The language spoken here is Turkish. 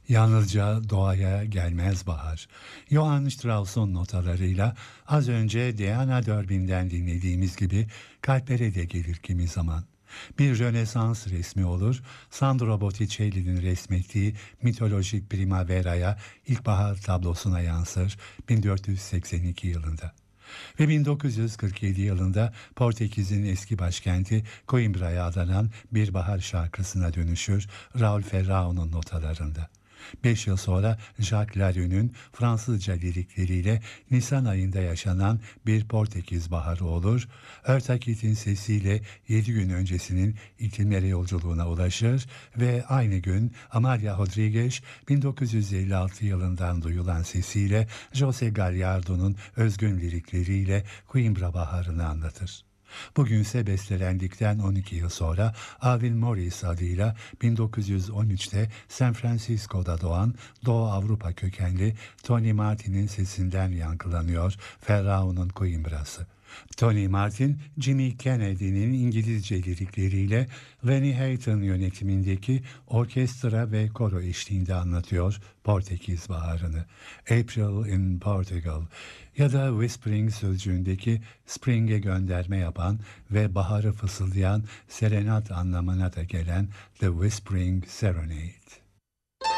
Yalnızca doğaya gelmez bahar. Johann Strauss'un notalarıyla az önce Diana Dörbin'den dinlediğimiz gibi kalplere de gelir kimi zaman. Bir Rönesans resmi olur, Sandro Botticelli'nin resmettiği mitolojik Primavera'ya, ilkbahar tablosuna yansır 1482 yılında. Ve 1947 yılında Portekiz'in eski başkenti Coimbra'ya adanan bir bahar şarkısına dönüşür Raul Ferrao'nun notalarında. 5 yıl sonra Jacques Laruy'un Fransızca lirikleriyle Nisan ayında yaşanan bir Portekiz baharı olur. Örtakit'in sesiyle 7 gün öncesinin iklimlere yolculuğuna ulaşır ve aynı gün Amalia Rodriguez 1956 yılından duyulan sesiyle José Gallardo'nun özgün lirikleriyle Coimbra baharını anlatır. Bugünse bestelendikten 12 yıl sonra Alvin Morris adıyla 1913'te San Francisco'da doğan Doğu Avrupa kökenli Tony Martin'in sesinden yankılanıyor Ferrao'nun Coimbra'sı. Tony Martin, Jimmy Kennedy'nin İngilizce lirikleriyle Lenny Hayton yönetimindeki orkestra ve koro eşliğinde anlatıyor Portekiz baharını. April in Portugal ya da Whispering sözcüğündeki spring'e gönderme yapan ve baharı fısıldayan serenat anlamına da gelen The Whispering Serenade.